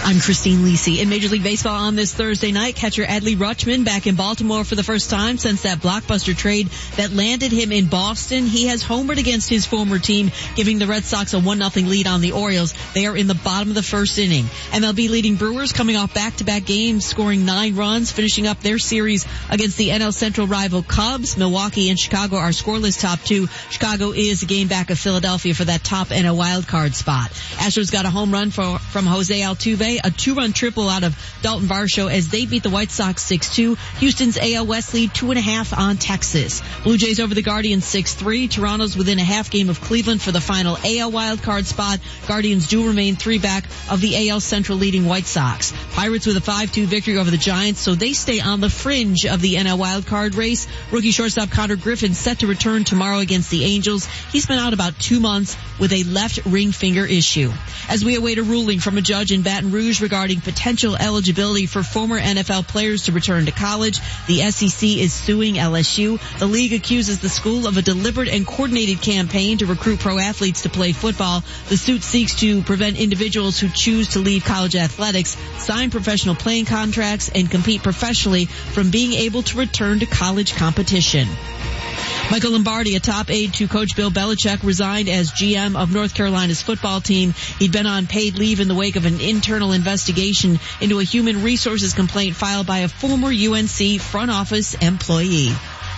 I'm Christine Lisi. In Major League Baseball on this Thursday night, catcher Adley Rutschman back in Baltimore for the first time since that blockbuster trade that landed him in Boston. He has homered against his former team, giving the Red Sox a 1-0 lead on the Orioles. They are in the bottom of the first inning. MLB leading Brewers coming off back-to-back games, scoring 9 runs, finishing up their series against the NL Central rival Cubs. Milwaukee and Chicago are scoreless top 2. Chicago is a game back of Philadelphia for that top NL wildcard spot. Astros got a home run from Jose Altuve, a 2-run triple out of Dalton Varsho as they beat the White Sox 6-2. Houston's AL West lead 2.5 on Texas. Blue Jays over the Guardians 6-3. Toronto's within a half game of Cleveland for the final AL wildcard spot. Guardians do remain 3 back of the AL Central leading White Sox. Pirates with a 5-2 victory over the Giants, so they stay on the fringe of the NL wildcard race. Rookie shortstop Connor Griffin set to return tomorrow against the Angels. He's been out about 2 months with a left ring finger issue. As we await a ruling from a judge in Baton Rouge regarding potential eligibility for former NFL players to return to college, the SEC is suing LSU. The league accuses the school of a deliberate and coordinated campaign to recruit pro athletes to play football. The suit seeks to prevent individuals who choose to leave college athletics, sign professional playing contracts, and compete professionally from being able to return to college competition. Michael Lombardi, a top aide to Coach Bill Belichick, resigned as GM of North Carolina's football team. He'd been on paid leave in the wake of an internal investigation into a human resources complaint filed by a former UNC front office employee.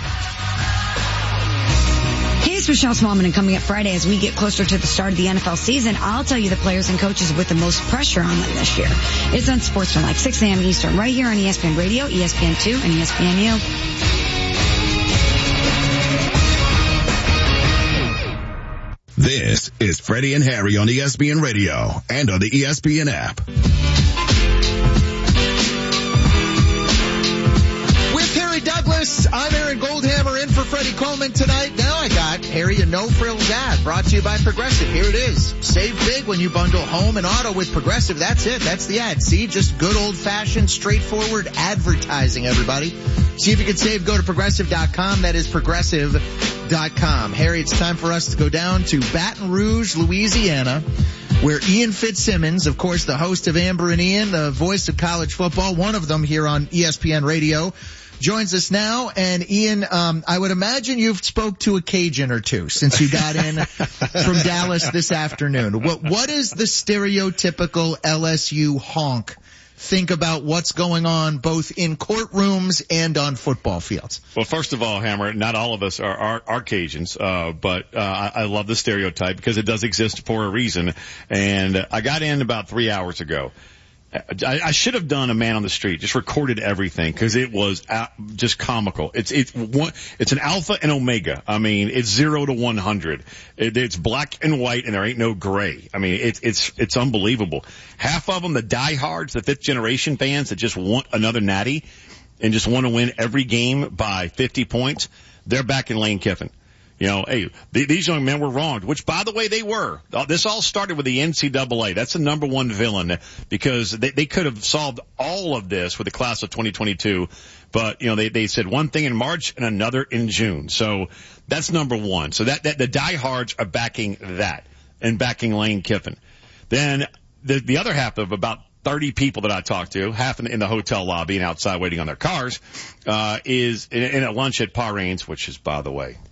Hey, it's Michelle Smallman, and coming up Friday as we get closer to the start of the NFL season, I'll tell you the players and coaches with the most pressure on them this year. It's Unsportsmanlike, 6 a.m. Eastern, right here on ESPN Radio, ESPN2, and ESPNU. This is Freddie and Harry on ESPN Radio and on the ESPN app. With Harry Douglas, I'm Aaron Goldhammer in for Freddie Coleman tonight. Now I got Harry, a no-frills ad brought to you by Progressive. Here it is. Save big when you bundle home and auto with Progressive. That's it. That's the ad. See, just good old-fashioned, straightforward advertising, everybody. See if you can save. Go to Progressive.com. That is Progressive.com. Harry, it's time for us to go down to Baton Rouge, Louisiana, where Ian Fitzsimmons, of course, the host of Amber and Ian, the voice of college football, one of them here on ESPN Radio, joins us now. And Ian, I would imagine you've spoke to a Cajun or two since you got in from Dallas this afternoon. What is the stereotypical LSU honk think about what's going on both in courtrooms and on football fields? Well, first of all, Hammer, not all of us are Cajuns, but I love the stereotype because it does exist for a reason. And I got in about 3 hours ago. I should have done a man on the street, just recorded everything because it was just comical. It's an alpha and omega. I mean, it's 0 to 100. It's black and white and there ain't no gray. I mean, it's unbelievable. Half of them, the diehards, the 5th generation fans that just want another natty and just want to win every game by 50 points, they're back in Lane Kiffin. You know, hey, these young men were wronged, which, by the way, they were. This all started with the NCAA. That's the number one villain because they could have solved all of this with the class of 2022. But, you know, they said one thing in March and another in June. So that's number one. So that the diehards are backing that and backing Lane Kiffin. Then the other half of about 30 people that I talked to, half in the hotel lobby and outside waiting on their cars, is in a lunch at Parane's, which is, by the way,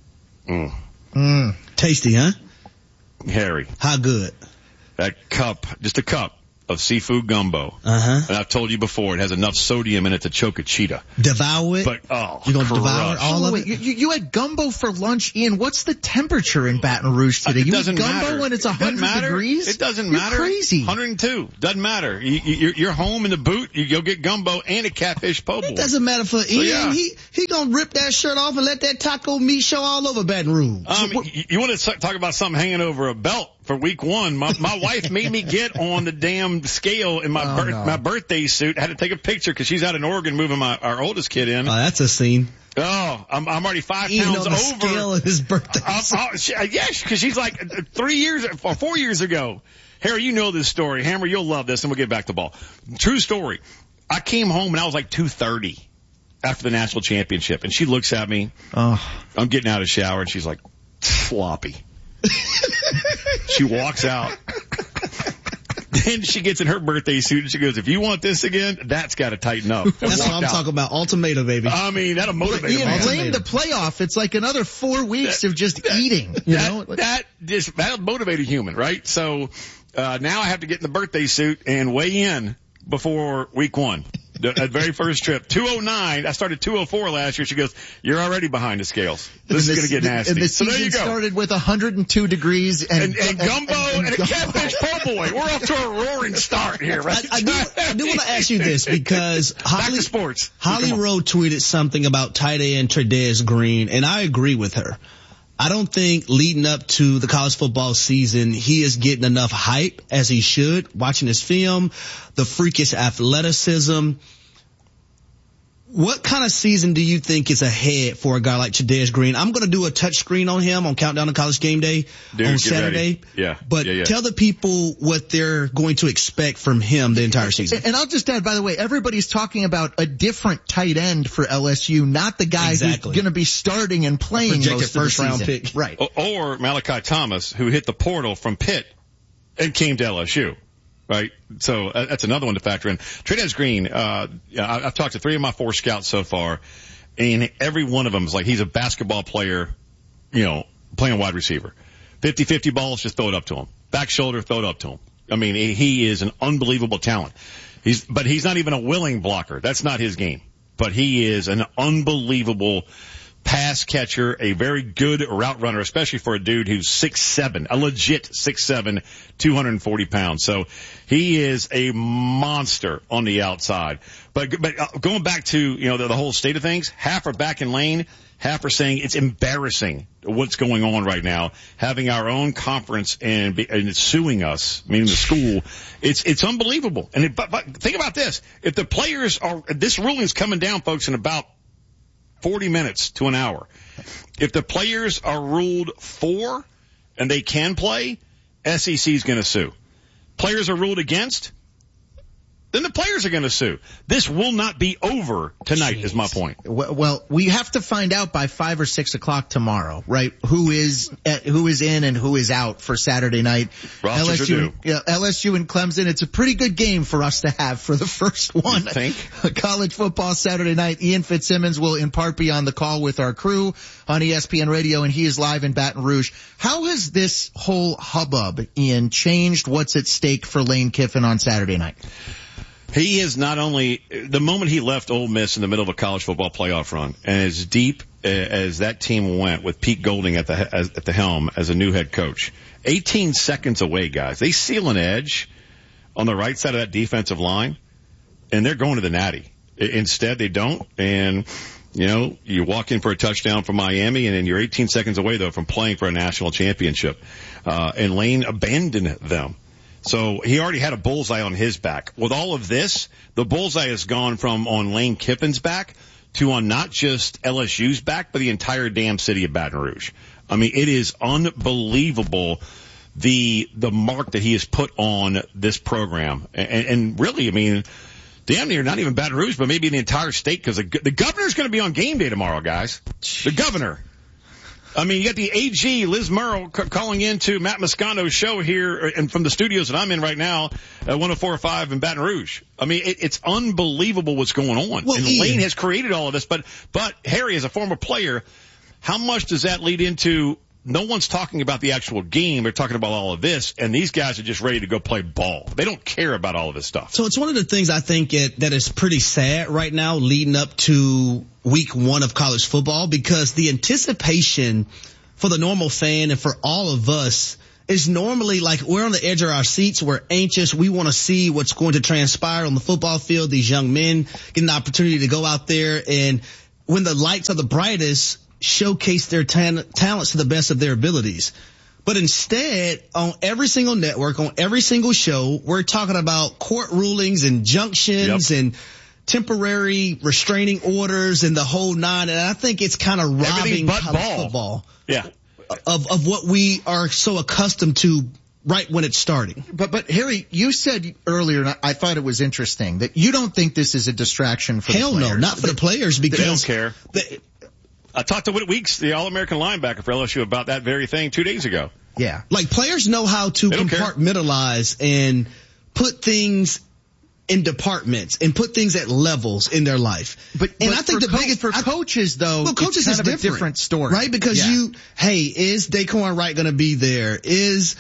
tasty, huh? Harry. How good? That cup, just a cup of seafood gumbo. Uh-huh. And I've told you before, it has enough sodium in it to choke a cheetah. Devour it? But, you're going to devour all of it? You had gumbo for lunch, Ian. What's the temperature in Baton Rouge today? You eat gumbo matter. when it's 100 degrees? It doesn't You're matter. Crazy. 102. Doesn't matter. You're home in the boot. You go get gumbo and a catfish po' boy. It doesn't matter for Ian. Yeah. He going to rip that shirt off and let that taco meat show all over Baton Rouge. You want to talk about something hanging over a belt for week one? My wife made me get on the damn scale in my birthday suit. I had to take a picture because she's out in Oregon moving our oldest kid in. Oh, that's a scene. Oh, I'm already 5 Ian pounds on the over. Scale of his birthday. Yes, because she's like 4 years ago. Harry, you know this story. Hammer, you'll love this, and we'll get back to ball. True story. I came home and I was like 230 after the national championship, and she looks at me. Oh. I'm getting out of the shower, and she's like, sloppy. She walks out. Then she gets in her birthday suit and she goes, if you want this again, that's got to tighten up. That's what I'm talking about. Ultimatum, baby. I mean, that'll motivate Ian, him. blame the playoff. It's like another 4 weeks of just eating. That'll motivate a human, right? So, now I have to get in the birthday suit and weigh in before week 1. That very first trip. 209. I started 204 last year. She goes, you're already behind the scales. This is going to get nasty. And the so there you season go. started with 102 degrees and gumbo and a catfish po' boy. We're off to a roaring start here, right? I do want to ask you this because Back to sports. Holly Rowe tweeted something about tight end Trey'Dez Green, and I agree with her. I don't think leading up to the college football season, he is getting enough hype as he should. Watching his film, the freakish athleticism. What kind of season do you think is ahead for a guy like Trey'Dez Green? I'm going to do a touch screen on him on Countdown to College Game Day on Saturday. Yeah. But tell the people what they're going to expect from him the entire season. And I'll just add, by the way, everybody's talking about a different tight end for LSU, not the guy who's going to be starting and playing most of the season. Pick. Right. Or Malachi Thomas, who hit the portal from Pitt and came to LSU. Right. So that's another one to factor in. Trey'Dez Green, I've talked to 3 of my 4 scouts so far, and every one of them is like he's a basketball player, playing wide receiver. 50-50 balls, just throw it up to him. Back shoulder, throw it up to him. I mean, he is an unbelievable talent. But he's not even a willing blocker. That's not his game. But he is an unbelievable pass catcher, a very good route runner, especially for a dude who's 6'7", a legit 6'7", 240 pounds. So he is a monster on the outside. But going back to, the whole state of things, half are back in lane, half are saying it's embarrassing what's going on right now, having our own conference and it's suing us, meaning the school. It's unbelievable. But think about this. If the players this ruling is coming down, folks, in about 40 minutes to an hour. If the players are ruled for and they can play, SEC is going to sue. Players are ruled against, then the players are going to sue. This will not be over tonight, is my point. Well, we have to find out by 5 or 6 o'clock tomorrow, right? Who is in and who is out for Saturday night. LSU and Clemson. It's a pretty good game for us to have for the first one. You think? College football Saturday night. Ian Fitzsimmons will in part be on the call with our crew on ESPN Radio, and he is live in Baton Rouge. How has this whole hubbub, Ian, changed what's at stake for Lane Kiffin on Saturday night? He is not only, the moment he left Ole Miss in the middle of a college football playoff run, and as deep as that team went with Pete Golding at the helm as a new head coach, 18 seconds away, guys. They seal an edge on the right side of that defensive line, and they're going to the Natty. Instead, they don't, and you walk in for a touchdown from Miami, and then you're 18 seconds away, though, from playing for a national championship. And Lane abandoned them. So he already had a bullseye on his back. With all of this, the bullseye has gone from on Lane Kiffin's back to on not just LSU's back, but the entire damn city of Baton Rouge. I mean, it is unbelievable the mark that he has put on this program. And really, I mean, damn near not even Baton Rouge, but maybe the entire state, because the governor's going to be on game day tomorrow, guys. The governor. I mean, you got the AG, Liz Murrow, calling into Matt Moscano's show here, and from the studios that I'm in right now at 104.5 in Baton Rouge. I mean, it's unbelievable what's going on. Well, and Lane has created all of this, but Harry, as a former player, how much does that lead into? No one's talking about the actual game. They're talking about all of this, and these guys are just ready to go play ball. They don't care about all of this stuff. So it's one of the things I think that is pretty sad right now leading up to week 1 of college football, because the anticipation for the normal fan and for all of us is normally like we're on the edge of our seats. We're anxious. We want to see what's going to transpire on the football field. These young men get an opportunity to go out there, and when the lights are the brightest, showcase their talents to the best of their abilities. But instead, on every single network, on every single show, we're talking about court rulings, injunctions, and temporary restraining orders and the whole nine. And I think it's kind of robbing college football of what we are so accustomed to right when it's starting. But Harry, you said earlier, and I thought it was interesting, that you don't think this is a distraction for the players. Hell no, not for the players, because they don't care. I talked to Whit Weeks, the All-American linebacker for LSU, about that very thing 2 days ago. Yeah. Like, players know how to compartmentalize and put things in departments and put things at levels in their life. But I think the biggest for coaches though, well, coaches is kind of a different story, right? Because is Daquan Wright going to be there? Is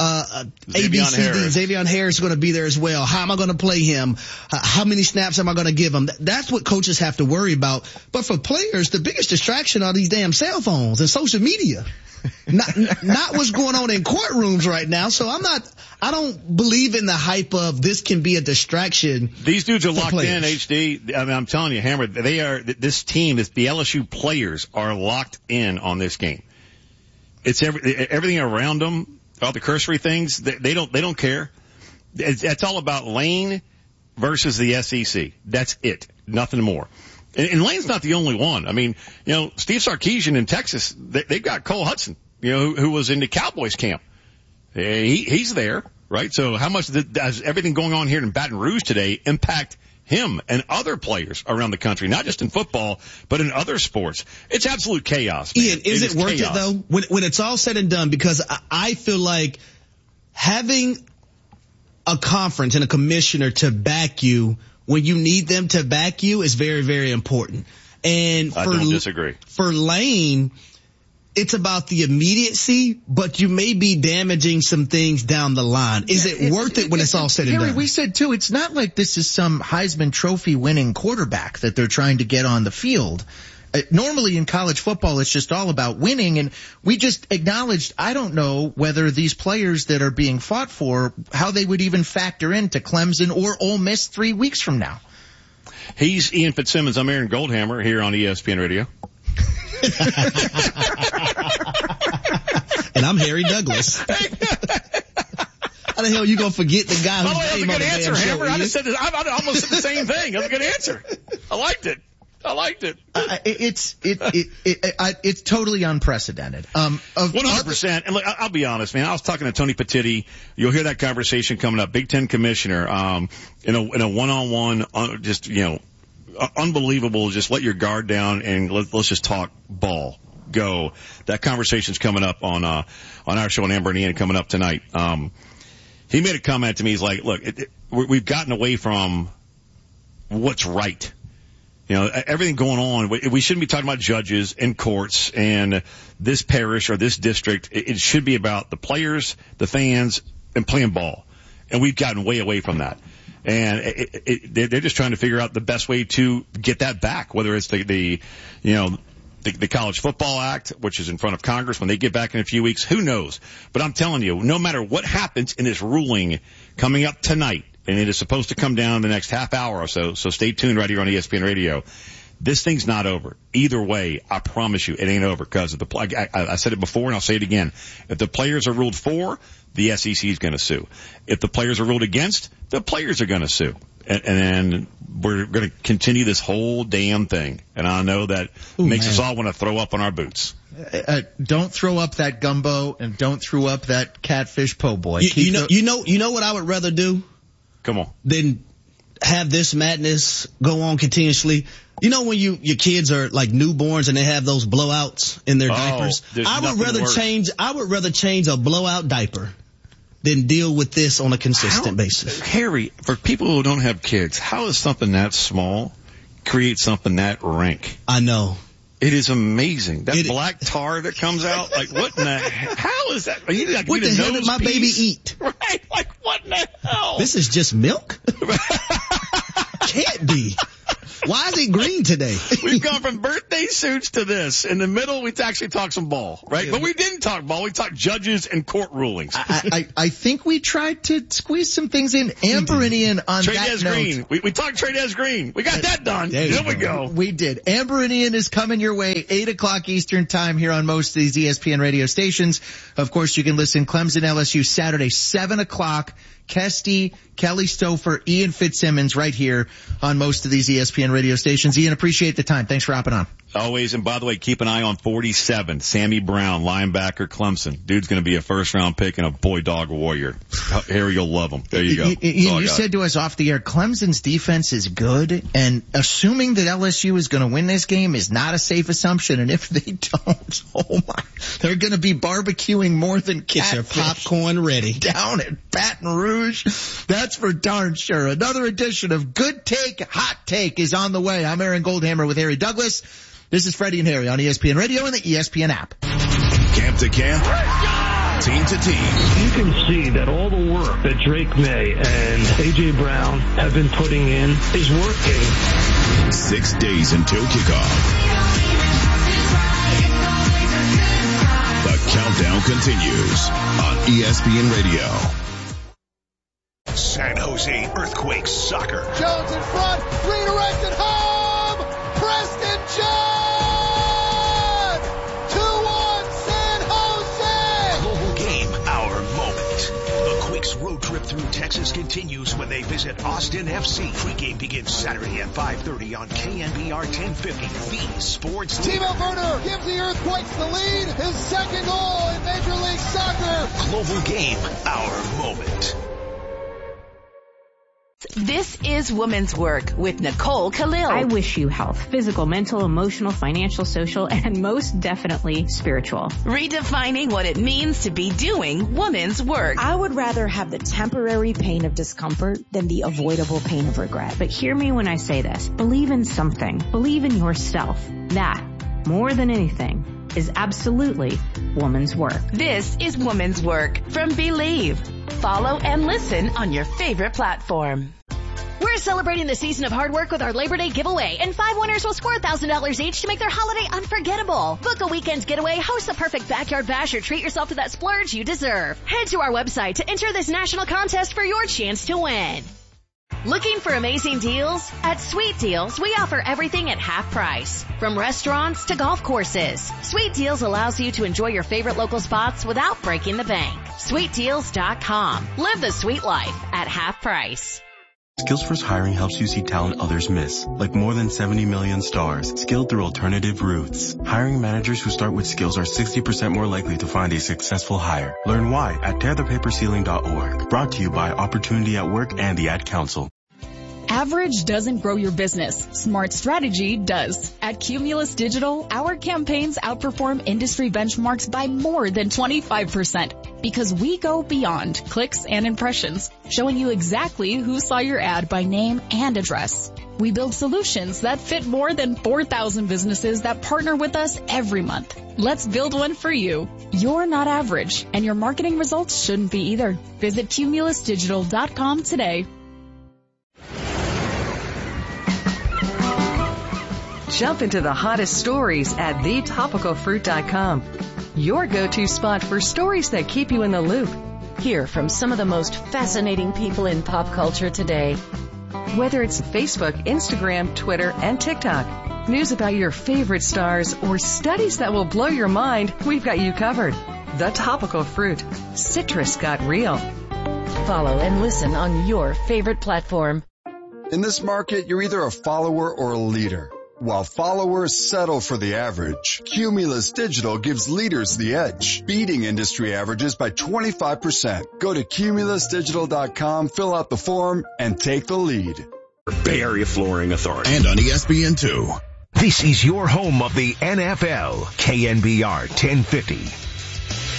Xavier Harris going to be there as well? How am I going to play him? How many snaps am I going to give him? That's what coaches have to worry about. But for players, the biggest distraction are these damn cell phones and social media. not what's going on in courtrooms right now. So I don't believe in the hype of this can be a distraction. These dudes are locked players. in, HD. I mean, I'm telling you, Hammer, this team, the LSU players are locked in on this game. It's everything around them, all the cursory things, they don't care. It's all about Lane versus the SEC. That's it. Nothing more. And Lane's not the only one. I mean, Steve Sarkisian in Texas, they've got Cole Hudson, who was in the Cowboys camp. He's there, right? So how much does everything going on here in Baton Rouge today impact him and other players around the country, not just in football, but in other sports? It's absolute chaos, man. Ian, is it worth it though? When it's all said and done, because I feel like having a conference and a commissioner to back you when you need them to back you is very, very important. And I don't disagree. For Lane, it's about the immediacy, but you may be damaging some things down the line. Is it worth it when it's all said and done? Harry, we said too, it's not like this is some Heisman Trophy winning quarterback that they're trying to get on the field. Normally in college football, it's just all about winning, and we just acknowledged, I don't know whether these players that are being fought for, how they would even factor into Clemson or Ole Miss 3 weeks from now. He's Ian Fitzsimmons. I'm Aaron Goldhammer here on ESPN Radio. And I'm Harry Douglas. How the hell are you going to forget the guy who's name on the damn show? Hammer. I almost said the same thing. That's a good answer. I liked it. It's totally unprecedented. 100%. And look, I'll be honest, man. I was talking to Tony Petitti. You'll hear that conversation coming up. Big Ten commissioner, in a one-on-one, unbelievable. Just let your guard down and let's just talk ball. Go. That conversation's coming up on our show on Amber and Ian coming up tonight. He made a comment to me. He's like, look, we've gotten away from what's right. Everything going on, we shouldn't be talking about judges and courts and this parish or this district. It should be about the players, the fans, and playing ball. And we've gotten way away from that. And they're just trying to figure out the best way to get that back, whether it's the College Football Act, which is in front of Congress when they get back in a few weeks. Who knows? But I'm telling you, no matter what happens in this ruling coming up tonight, and it is supposed to come down in the next half hour or so stay tuned right here on ESPN Radio. This thing's not over. Either way, I promise you, it ain't over because of I said it before and I'll say it again. If the players are ruled for, the SEC is going to sue. If the players are ruled against, the players are going to sue. And then we're going to continue this whole damn thing. And I know that makes us all want to throw up on our boots. Don't throw up that gumbo and don't throw up that catfish po' boy. You know what I would rather do? Come on. Then have this madness go on continuously. When your kids are like newborns and they have those blowouts in their diapers? I would rather change a blowout diaper than deal with this on a consistent basis. Harry, for people who don't have kids, how does something that small create something that rank? I know. It is amazing. That black tar that comes out, like what in the hell is that? What the hell did my baby eat? Right, like what in the hell? This is just milk? Can't be. Why is it green today? We've gone from birthday suits to this. In the middle, we actually talked some ball, right? But we didn't talk ball. We talked judges and court rulings. I think we tried to squeeze some things in. Amber and Ian on that note. Green. We talked Trades Green. We got that done. There we go. We did. Amber and Ian is coming your way 8 o'clock Eastern time here on most of these ESPN radio stations. Of course, you can listen Clemson LSU Saturday 7 o'clock. Kesty, Kelly Stouffer, Ian Fitzsimmons right here on most of these ESPN radio stations. Ian, appreciate the time. Thanks for hopping on. Always. And by the way, keep an eye on 47, Sammy Brown, linebacker, Clemson. Dude's going to be a first-round pick and a boy dog warrior. Harry, you'll love him. There you go. You said to us off the air, Clemson's defense is good, and assuming that LSU is going to win this game is not a safe assumption. And if they don't, oh my, they're going to be barbecuing more than catfish. Get your popcorn ready. Down at Baton Rouge. That's for darn sure. Another edition of Good Take, Hot Take is on the way. I'm Aaron Goldhammer with Harry Douglas. This is Freddie and Harry on ESPN Radio and the ESPN app. Camp to camp, team to team. You can see that all the work that Drake May and A.J. Brown have been putting in is working. 6 days until kickoff. The countdown continues on ESPN Radio. San Jose Earthquakes soccer. Jones in front, redirected home, Preston John! 2-1 San Jose! Global game, our moment. The Quakes road trip through Texas continues when they visit Austin FC. Pre-game begins Saturday at 5:30 on KNBR 1050, the sports leader. Timo Werner gives the Earthquakes the lead, his second goal in Major League Soccer. Global game, our moment. This is Women's Work with Nicole Khalil. I wish you health, physical, mental, emotional, financial, social, and most definitely spiritual. Redefining what it means to be doing women's work. I would rather have the temporary pain of discomfort than the avoidable pain of regret. But hear me when I say this. Believe in something. Believe in yourself. That, more than anything, is absolutely woman's work. This is Women's Work from Believe. Follow and listen on your favorite platform. We're celebrating the season of hard work with our Labor Day giveaway, and 5 winners will score $1,000 each to make their holiday unforgettable. Book a weekend's getaway, host the perfect backyard bash, or treat yourself to that splurge you deserve. Head to our website to enter this national contest for your chance to win. Looking for amazing deals? At Sweet Deals, we offer everything at half price. From restaurants to golf courses. Sweet Deals allows you to enjoy your favorite local spots without breaking the bank. SweetDeals.com. Live the sweet life at half price. Skills First Hiring helps you see talent others miss, like more than 70 million stars, skilled through alternative routes. Hiring managers who start with skills are 60% more likely to find a successful hire. Learn why at tearthepaperceiling.org. Brought to you by Opportunity at Work and the Ad Council. Average doesn't grow your business. Smart strategy does. At Cumulus Digital, our campaigns outperform industry benchmarks by more than 25% because we go beyond clicks and impressions, showing you exactly who saw your ad by name and address. We build solutions that fit more than 4,000 businesses that partner with us every month. Let's build one for you. You're not average, and your marketing results shouldn't be either. Visit cumulusdigital.com today. Jump into the hottest stories at thetopicalfruit.com. Your go-to spot for stories that keep you in the loop. Hear from some of the most fascinating people in pop culture today. Whether it's Facebook, Instagram, Twitter, and TikTok, news about your favorite stars, or studies that will blow your mind, we've got you covered. The Topical Fruit. Citrus got real. Follow and listen on your favorite platform. In this market, you're either a follower or a leader. While followers settle for the average, Cumulus Digital gives leaders the edge, beating industry averages by 25%. Go to cumulusdigital.com, fill out the form, and take the lead. Bay Area Flooring Authority. And on ESPN2. This is your home of the NFL, KNBR 1050.